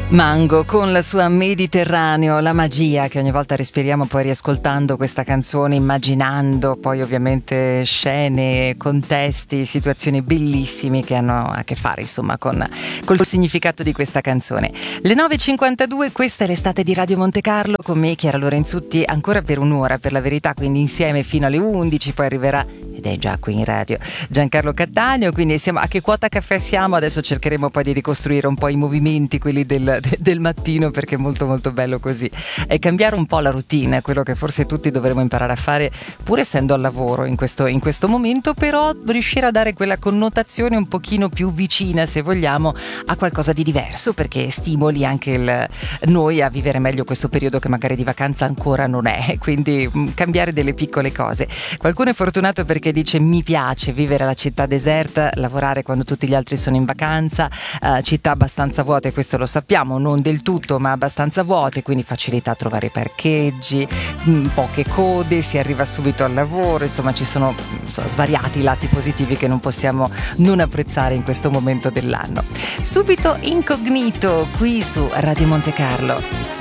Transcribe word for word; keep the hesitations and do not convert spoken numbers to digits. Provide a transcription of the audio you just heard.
Mango con la sua Mediterraneo, la magia che ogni volta respiriamo poi riascoltando questa canzone, immaginando poi ovviamente scene, contesti, situazioni bellissimi che hanno a che fare insomma con col significato di questa canzone. Le nove e cinquantadue, questa è l'estate di Radio Monte Carlo, con me Chiara Lorenzutti ancora per un'ora per la verità, quindi insieme fino alle undici, poi arriverà, ed è già qui in radio, Giancarlo Cattaneo, quindi siamo, a che quota caffè siamo? Adesso cercheremo poi di ricostruire un po' i movimenti, quelli del, del mattino, perché è molto molto bello così. E cambiare un po' la routine, quello che forse tutti dovremmo imparare a fare, pur essendo al lavoro in questo, in questo momento, però riuscire a dare quella connotazione un pochino più vicina, se vogliamo, a qualcosa di diverso, perché stimoli anche il, noi a vivere meglio questo periodo che magari di vacanza ancora non è, quindi mh, cambiare delle piccole cose. Qualcuno è fortunato perché dice mi piace vivere la città deserta, lavorare quando tutti gli altri sono in vacanza, uh, città abbastanza vuote, questo lo sappiamo, non del tutto ma abbastanza vuote, quindi facilità a trovare parcheggi, mh, poche code, si arriva subito al lavoro, insomma ci sono, sono svariati lati positivi che non possiamo non apprezzare in questo momento dell'anno. Subito Incognito qui su Radio Monte Carlo.